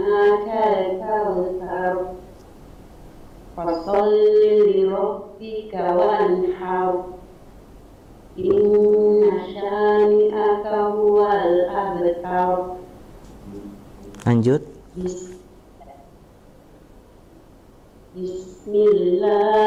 الكوثر فصل لربك وانحر إن شانئك هو الأبتر. Lanjut. Bismillah